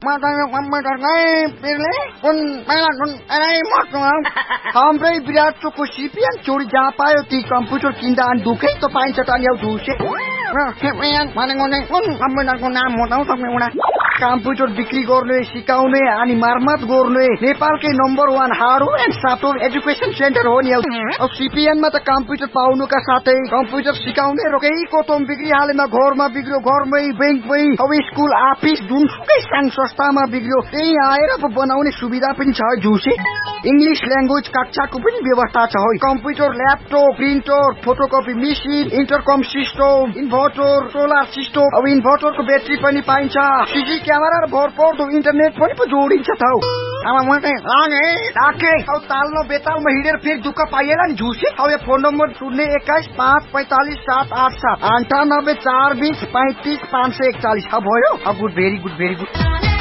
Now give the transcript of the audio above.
matanya komputer ngai pirle kun pela kun ai motno हाम्रै विराटको CPN चोरी जहाँ पायो ती कम्प्युटर किन्दा अनि दुखै त पाइन्छ त अनि धुसे भनेको नै कुन कम्प्युटरको नाम बताउ तपाईँ कम्प्युटर बिक्री गर्ने सिकाउने अनि मर्मत गर्ने नेपालकै number 1 hardware and software education centre हो नि अब सिपिएनमा त कम्प्युटर पाउनुका साथै कम्प्युटर सिकाउने रोकैको तोम बिक्री हालेमा घरमा बिग्रियो घरमै बैंकमै अब स्कुल अफिस जुनसुकै साङ संस्थामा बिग्रियो त्यही आएर बनाउने सुविधा पनि छ जुसे इंग्लिश ल्याङ्ग्वेज कक्षाको पनि व्यवस्था छ हो computer laptop printer photocopy machine इन्टरकम system inverter solar system अब इन्भर्टरको ब्याट्री पनि पाइन्छ सीसी क्यामेरा र भरपर्दो इन्टरनेट पनि जोडिन्छ त अब म चाहिँ लागे राखे अब ताल्नो बेतालमा हिँडेर फेरि दुःख पाइएला नि झुसे अब यो फोन नम्बर 021545787 9842453541 भयो अब गुड भेरी गुड